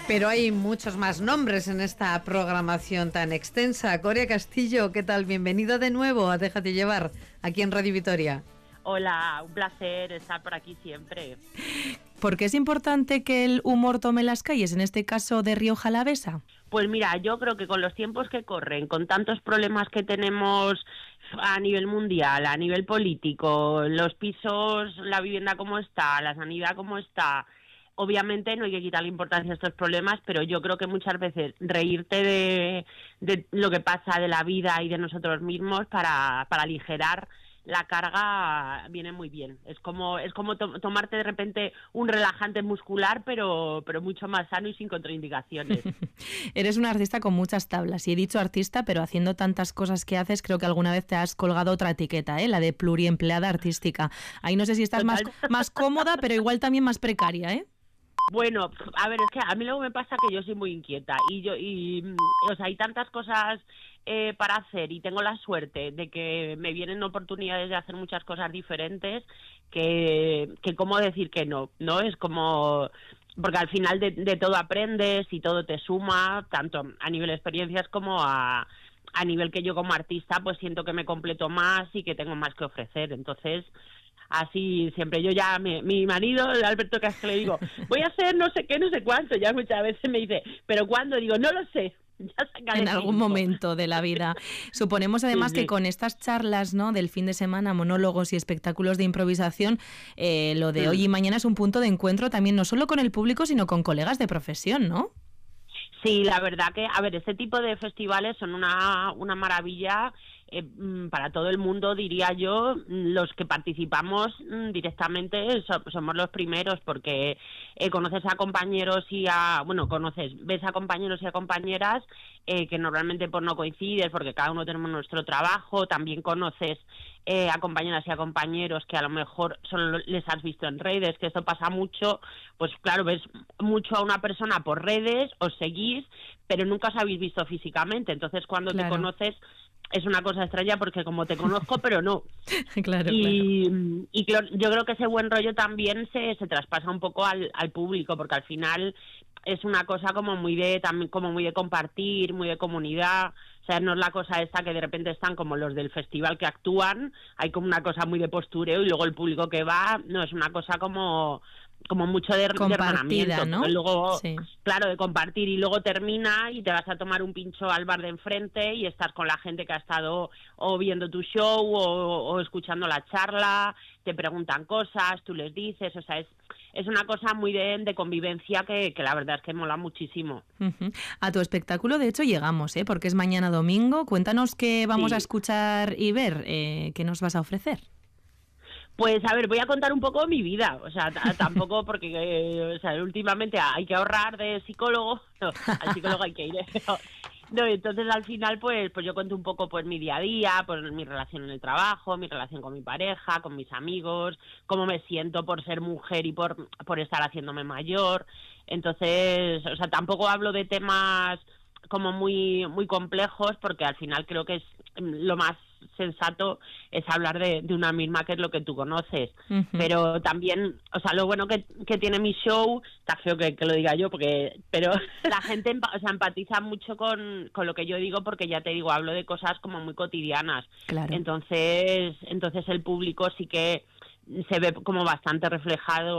Pero hay muchos más nombres en esta programación tan extensa. Coria Castillo, ¿qué tal? Bienvenida de nuevo a Déjate Llevar, aquí en Radio Vitoria. Hola, un placer estar por aquí siempre. ¿Por qué es importante que el humor tome las calles, en este caso de Rioja Alavesa? Pues mira, yo creo que con los tiempos que corren, con tantos problemas que tenemos a nivel mundial, a nivel político, los pisos, la vivienda como está, la sanidad como está, obviamente no hay que quitarle importancia a estos problemas, pero yo creo que muchas veces reírte de lo que pasa, de la vida y de nosotros mismos para aligerar la carga viene muy bien. Es como tomarte de repente un relajante muscular, pero mucho más sano y sin contraindicaciones. Eres una artista con muchas tablas, y he dicho artista, pero haciendo tantas cosas que haces, creo que alguna vez te has colgado otra etiqueta, la de pluriempleada artística. Ahí no sé si estás más cómoda, pero igual también más precaria, ¿eh? Bueno, a ver, es que a mí luego me pasa que yo soy muy inquieta o sea, hay tantas cosas para hacer y tengo la suerte de que me vienen oportunidades de hacer muchas cosas diferentes que cómo decir que no, ¿no? Es como... Porque al final de todo aprendes y todo te suma, tanto a nivel de experiencias como a nivel que yo como artista pues siento que me completo más y que tengo más que ofrecer, entonces... Así siempre, yo ya, mi marido, Alberto Castro, le digo, voy a hacer no sé qué, no sé cuánto, ya muchas veces me dice, ¿pero cuándo? Digo, no lo sé. En algún momento de la vida. Suponemos además que con estas charlas, ¿no?, del fin de semana, monólogos y espectáculos de improvisación, lo de hoy y mañana es un punto de encuentro también no solo con el público, sino con colegas de profesión, ¿no? Sí, la verdad que, a ver, este tipo de festivales son una maravilla para todo el mundo, diría yo. Los que participamos directamente somos los primeros porque conoces a compañeros ves a compañeros y a compañeras que normalmente pues no coincides porque cada uno tenemos nuestro trabajo, también conoces a compañeras y a compañeros que a lo mejor solo les has visto en redes, que esto pasa mucho, pues claro, ves mucho a una persona por redes, os seguís, pero nunca os habéis visto físicamente, entonces cuando te conoces es una cosa extraña porque como te conozco, pero no. Claro. Yo creo que ese buen rollo también se traspasa un poco al público, porque al final es una cosa como muy de compartir, muy de comunidad. O sea, no es la cosa esta que de repente están como los del festival que actúan, hay como una cosa muy de postureo y luego el público que va, no, es una cosa como mucho de hermanamiento, ¿no? Luego, sí. Claro, de compartir, y luego termina y te vas a tomar un pincho al bar de enfrente y estás con la gente que ha estado o viendo tu show o escuchando la charla, te preguntan cosas, tú les dices, o sea, es una cosa muy de convivencia que la verdad es que mola muchísimo. Uh-huh. A tu espectáculo, de hecho, llegamos, porque es mañana domingo. Cuéntanos qué vamos a escuchar y ver, qué nos vas a ofrecer. Pues a ver, voy a contar un poco mi vida, o sea, tampoco porque, últimamente hay que ahorrar de psicólogo, no, al psicólogo hay que ir, no, entonces al final pues yo cuento un poco pues mi día a día, pues mi relación en el trabajo, mi relación con mi pareja, con mis amigos, cómo me siento por ser mujer y por estar haciéndome mayor, entonces, o sea, tampoco hablo de temas como muy muy complejos porque al final creo que es lo más sensato es hablar de una misma, que es lo que tú conoces. Uh-huh. Pero también, o sea, lo bueno que tiene mi show, está feo que lo diga yo, pero la gente empatiza mucho con lo que yo digo, porque ya te digo, hablo de cosas como muy cotidianas. Claro. Entonces el público sí que se ve como bastante reflejado